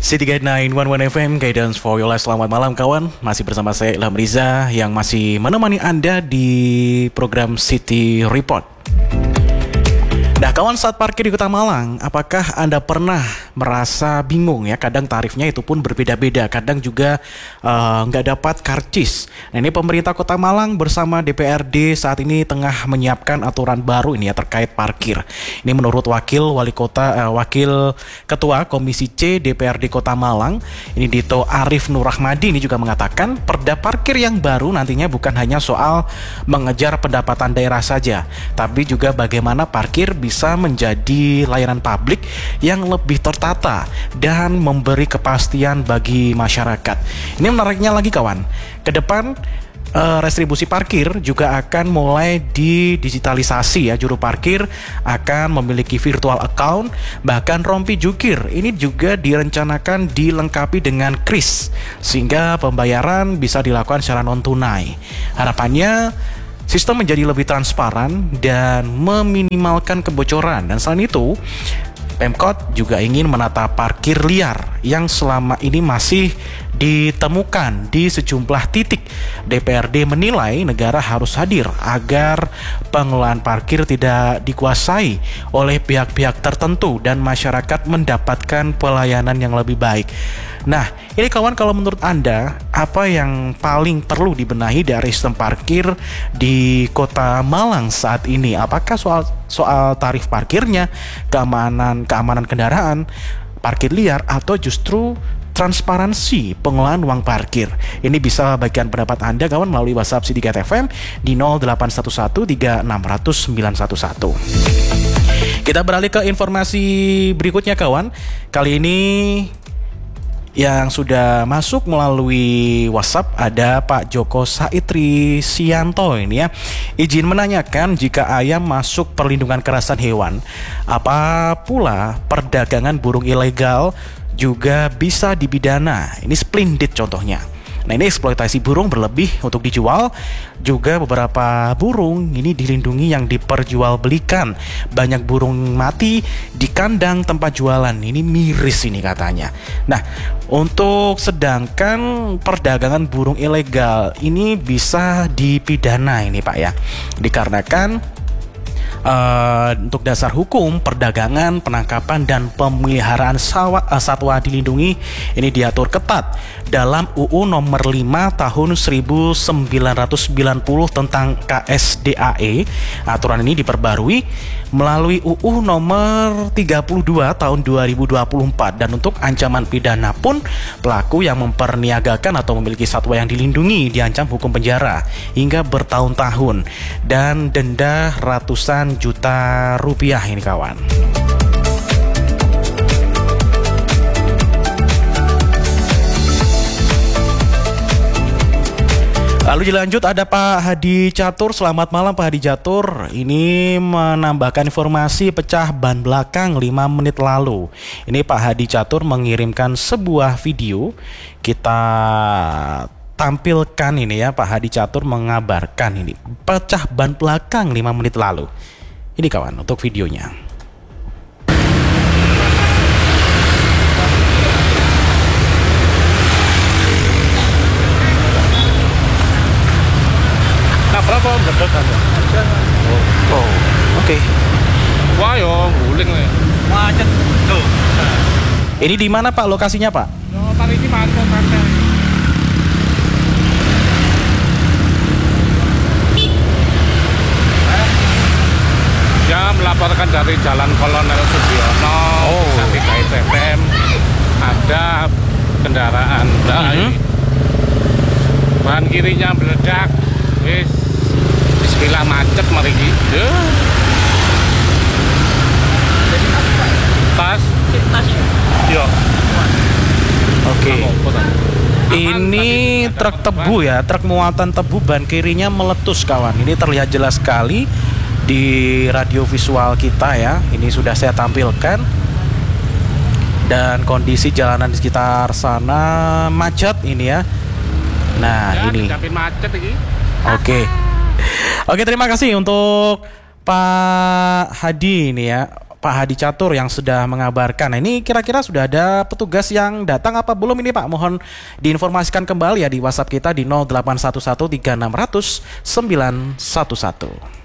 City Guide 911 FM, Guidance for Your Life. Selamat malam kawan, masih bersama saya Ilham Riza yang masih menemani Anda di program City Report. Nah kawan, saat parkir di Kota Malang, apakah Anda pernah merasa bingung ya? Kadang tarifnya itu pun berbeda-beda, kadang juga nggak dapat karcis. Nah ini pemerintah Kota Malang bersama DPRD saat ini tengah menyiapkan aturan baru ini ya terkait parkir. Ini menurut Wakil Ketua Komisi C DPRD Kota Malang, ini Dito Arif Nur Rahmadi, ini juga mengatakan perda parkir yang baru nantinya bukan hanya soal mengejar pendapatan daerah saja, tapi juga bagaimana parkir bisa menjadi layanan publik yang lebih tertata dan memberi kepastian bagi masyarakat. Ini menariknya lagi kawan, ke depan restribusi parkir juga akan mulai didigitalisasi ya. Juru parkir akan memiliki virtual account, bahkan rompi jukir ini juga direncanakan dilengkapi dengan kris sehingga pembayaran bisa dilakukan secara non tunai. Harapannya sistem menjadi lebih transparan dan meminimalkan kebocoran. Dan selain itu, Pemkot juga ingin menata parkir liar yang selama ini masih ditemukan di sejumlah titik. DPRD menilai negara harus hadir agar pengelolaan parkir tidak dikuasai oleh pihak-pihak tertentu dan masyarakat mendapatkan pelayanan yang lebih baik. Nah, ini kawan, kalau menurut Anda, apa yang paling perlu dibenahi dari sistem parkir di Kota Malang saat ini? Apakah soal tarif parkirnya, keamanan kendaraan, parkir liar, atau justru transparansi pengelolaan uang parkir? Ini bisa bagikan pendapat Anda kawan melalui WhatsApp City Guide FM di 0811 3600 911. Kita beralih ke informasi berikutnya kawan. Kali ini yang sudah masuk melalui WhatsApp ada Pak Joko Saitri Sianto ini ya. Izin menanyakan, jika ayam masuk perlindungan kerasan hewan, apa pula perdagangan burung ilegal juga bisa dipidana? Ini splendid contohnya. Nah ini eksploitasi burung berlebih untuk dijual. Juga beberapa burung ini dilindungi yang diperjualbelikan. Banyak burung mati di kandang tempat jualan. Ini miris ini katanya. Nah untuk sedangkan perdagangan burung ilegal ini bisa dipidana ini Pak ya. Dikarenakan untuk dasar hukum perdagangan, penangkapan dan pemeliharaan satwa dilindungi ini diatur ketat dalam UU nomor 5 tahun 1990 tentang KSDAE. Aturan ini diperbarui melalui UU nomor 32 tahun 2024, dan untuk ancaman pidana pun pelaku yang memperniagakan atau memiliki satwa yang dilindungi diancam hukum penjara hingga bertahun-tahun dan denda ratusan juta rupiah ini kawan. Lalu dilanjut ada Pak Hadi Catur. Selamat malam Pak Hadi Catur. Ini menambahkan informasi pecah ban belakang 5 menit lalu. Ini Pak Hadi Catur mengirimkan sebuah video. Kita tampilkan ini ya. Pak Hadi Catur mengabarkan ini pecah ban belakang 5 menit lalu. Ini kawan untuk videonya. Nah, berapa betul kan? Oh, oke. Wah, yo guling nih. Macet tuh. Ini di mana Pak lokasinya Pak? Yo, hari ini macet santai. Ya, melaporkan dari Jalan Kolonel Sugiono, City Guide FM, ada kendaraan bahan kirinya meledak. Wis bismillah macet mari iki. Tas yo. Oke. Ini truk tebu ya, truk muatan tebu, ban kirinya meletus kawan. Ini terlihat jelas sekali di radio visual kita ya. Ini sudah saya tampilkan. Dan kondisi jalanan di sekitar sana macet ini ya. Nah ya, ini macet ini. Oke, terima kasih untuk Pak Hadi ini ya. Pak Hadi Catur yang sudah mengabarkan. Nah, ini kira-kira sudah ada petugas yang datang apa belum ini Pak? Mohon diinformasikan kembali ya di WhatsApp kita di 0811 3600 911.